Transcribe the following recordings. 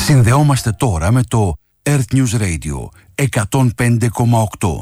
Συνδεόμαστε τώρα με το Earth News Radio 105,8.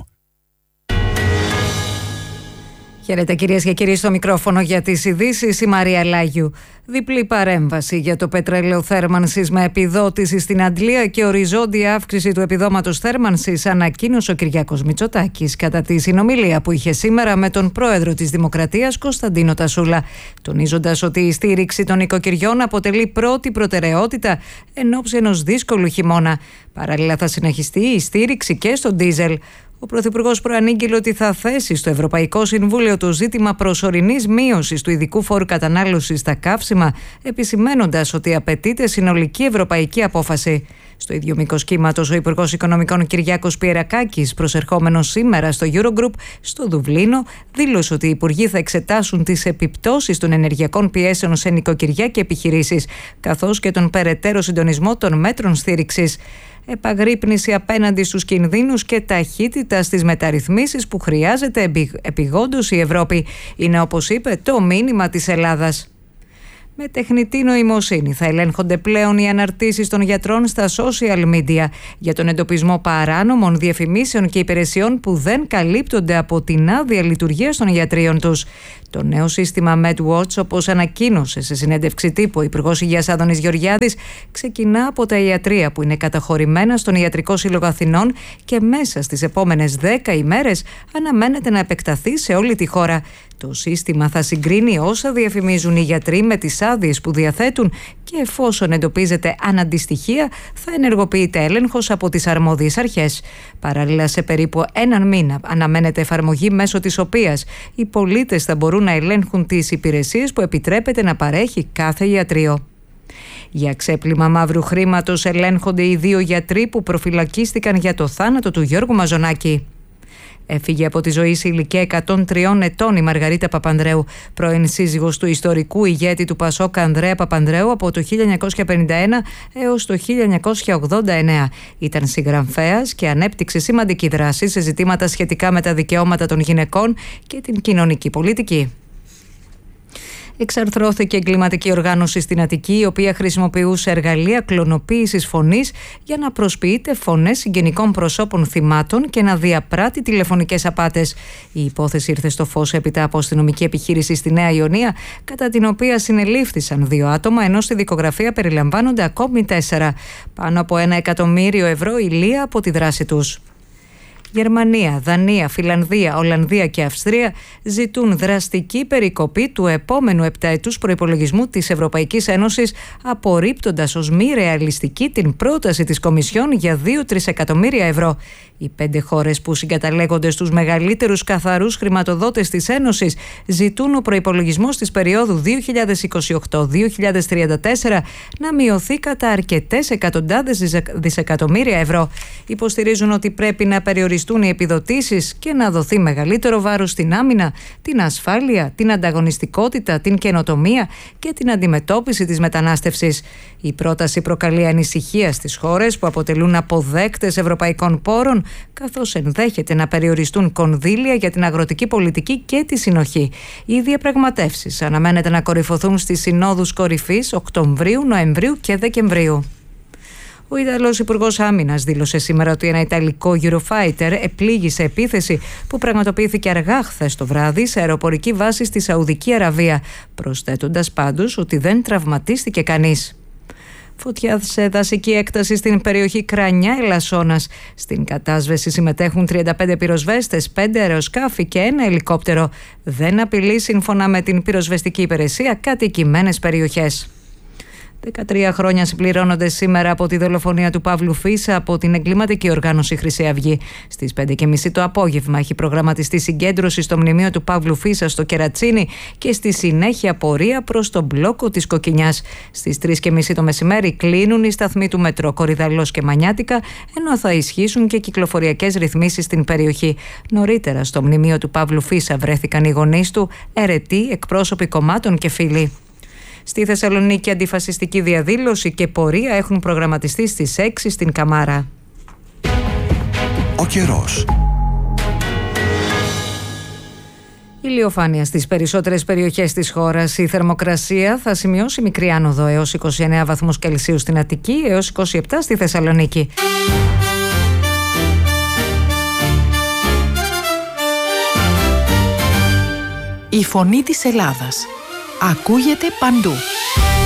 Χαίρετε κυρίες και κύριοι, στο μικρόφωνο για τις ειδήσεις η Μαρία Λάγιου. Διπλή παρέμβαση για το πετρέλαιο θέρμανσης με επιδότηση στην Αντλία και οριζόντια αύξηση του επιδόματος θέρμανσης, ανακοίνωσε ο Κυριάκος Μητσοτάκης κατά τη συνομιλία που είχε σήμερα με τον πρόεδρο της Δημοκρατίας Κωνσταντίνο Τασούλα, τονίζοντας ότι η στήριξη των οικοκυριών αποτελεί πρώτη προτεραιότητα εν ώψη ενός δύσκολου χειμώνα. Παράλληλα, θα συνεχιστεί η στήριξη και στο ντίζελ. Ο Πρωθυπουργός προανήγγειλε ότι θα θέσει στο Ευρωπαϊκό Συμβούλιο το ζήτημα προσωρινής μείωσης του ειδικού φόρου κατανάλωσης στα καύσιμα, επισημαίνοντας ότι απαιτείται συνολική ευρωπαϊκή απόφαση. Στο ίδιο μήκος κύματος, ο Υπουργός Οικονομικών Κυριάκος Πιερακάκης, προσερχόμενος σήμερα στο Eurogroup στο Δουβλίνο, δήλωσε ότι οι υπουργοί θα εξετάσουν τις επιπτώσεις των ενεργειακών πιέσεων σε νοικοκυριά και επιχειρήσεις, καθώς και τον περαιτέρω συντονισμό των μέτρων στήριξης. Επαγρύπνηση απέναντι στους κινδύνους και ταχύτητα στις μεταρρυθμίσεις που χρειάζεται επιγόντως η Ευρώπη, είναι, όπως είπε, το μήνυμα της Ελλάδας. Με τεχνητή νοημοσύνη θα ελέγχονται πλέον οι αναρτήσεις των γιατρών στα social media για τον εντοπισμό παράνομων διαφημίσεων και υπηρεσιών που δεν καλύπτονται από την άδεια λειτουργίας των ιατρίων τους. Το νέο σύστημα MedWatch, όπως ανακοίνωσε σε συνέντευξη τύπου ο Υπουργός Υγείας Άδωνης Γεωργιάδης, ξεκινά από τα ιατρεία που είναι καταχωρημένα στον Ιατρικό Σύλλογο Αθηνών και μέσα στις επόμενες 10 ημέρες αναμένεται να επεκταθεί σε όλη τη χώρα. Το σύστημα θα συγκρίνει όσα διαφημίζουν οι γιατροί με τις άδειες που διαθέτουν και εφόσον εντοπίζεται αναντιστοιχεία θα ενεργοποιείται έλεγχος από τις αρμόδιες αρχές. Παράλληλα, σε περίπου έναν μήνα αναμένεται εφαρμογή μέσω της οποίας οι πολίτες θα μπορούν να ελέγχουν τις υπηρεσίες που επιτρέπεται να παρέχει κάθε ιατρείο. Για ξέπλυμα μαύρου χρήματος ελέγχονται οι 2 γιατροί που προφυλακίστηκαν για το θάνατο του Γιώργου Μαζονάκη. Έφυγε από τη ζωή σε ηλικία 103 ετών η Μαργαρίτα Παπανδρέου, πρώην σύζυγος του ιστορικού ηγέτη του Πασόκ Ανδρέα Παπανδρέου από το 1951 έως το 1989. Ήταν συγγραφέας και ανέπτυξε σημαντική δράση σε ζητήματα σχετικά με τα δικαιώματα των γυναικών και την κοινωνική πολιτική. Εξαρθρώθηκε εγκληματική οργάνωση στην Αττική, η οποία χρησιμοποιούσε εργαλεία κλωνοποίησης φωνής για να προσποιείται φωνές συγγενικών προσώπων θυμάτων και να διαπράττει τηλεφωνικές απάτες. Η υπόθεση ήρθε στο φως έπειτα από αστυνομική επιχείρηση στη Νέα Ιωνία, κατά την οποία συνελήφθησαν 2 άτομα, ενώ στη δικογραφία περιλαμβάνονται ακόμη 4. Πάνω από 1 εκατομμύριο ευρώ ηλία από τη δράση τους. Γερμανία, Δανία, Φιλανδία, Ολλανδία και Αυστρία ζητούν δραστική περικοπή του επόμενου 7ετούς προϋπολογισμού της Ευρωπαϊκής Ένωσης, απορρίπτοντας ως μη ρεαλιστική την πρόταση της Κομισιόν για 2 τρισεκατομμύρια ευρώ. Οι 5 χώρες που συγκαταλέγονται στους μεγαλύτερους καθαρούς χρηματοδότες της Ένωσης ζητούν ο προϋπολογισμός της περίοδου 2028-2034 να μειωθεί κατά αρκετές εκατοντάδες δισεκατομμύρια ευρώ. Υποστηρίζουν ότι πρέπει να περιοριστούν οι επιδοτήσεις και να δοθεί μεγαλύτερο βάρος στην άμυνα, την ασφάλεια, την ανταγωνιστικότητα, την καινοτομία και την αντιμετώπιση της μετανάστευσης. Η πρόταση προκαλεί ανησυχία στις χώρες που αποτελούν αποδέκτες ευρωπαϊκών πόρων, καθώς ενδέχεται να περιοριστούν κονδύλια για την αγροτική πολιτική και τη συνοχή. Οι διαπραγματεύσεις αναμένεται να κορυφωθούν στις συνόδους κορυφής Οκτωβρίου, Νοεμβρίου και Δεκεμβρίου. Ο Ιταλός Υπουργός Άμυνας δήλωσε σήμερα ότι ένα Ιταλικό Eurofighter επλήγει σε επίθεση που πραγματοποιήθηκε αργά χθες το βράδυ σε αεροπορική βάση στη Σαουδική Αραβία, προσθέτοντας πάντως ότι δεν τραυματίστηκε κανείς. Φωτιά σε δασική έκταση στην περιοχή Κρανιά Ελασσόνας. Στην κατάσβεση συμμετέχουν 35 πυροσβέστες, 5 αεροσκάφη και 1 ελικόπτερο. Δεν απειλεί, σύμφωνα με την πυροσβεστική υπηρεσία, κατοικημένες περιοχές. 13 χρόνια συμπληρώνονται σήμερα από τη δολοφονία του Παύλου Φίσα από την εγκληματική οργάνωση Χρυσή Αυγή. Στις 5:30 το απόγευμα έχει προγραμματιστεί συγκέντρωση στο μνημείο του Παύλου Φίσα στο Κερατσίνι και στη συνέχεια πορεία προς τον μπλόκο της Κοκκινιάς. Στις 3:30 το μεσημέρι κλείνουν οι σταθμοί του μετρό Κορυδαλλός και Μανιάτικα, ενώ θα ισχύσουν και κυκλοφοριακές ρυθμίσεις στην περιοχή. Νωρίτερα στο μνημείο του Παύλου Φίσα βρέθηκαν οι γονείς του, αιρετοί, εκπρόσωποι κομμάτων και φίλοι. Στη Θεσσαλονίκη αντιφασιστική διαδήλωση και πορεία έχουν προγραμματιστεί στις 6 στην Καμάρα. Ο καιρός. Ηλιοφάνεια στις περισσότερες περιοχές της χώρας. Η θερμοκρασία θα σημειώσει μικρή άνοδο έως 29 βαθμούς Κελσίου στην Αττική, έως 27 στη Θεσσαλονίκη. Η φωνή της Ελλάδας ακούγεται παντού.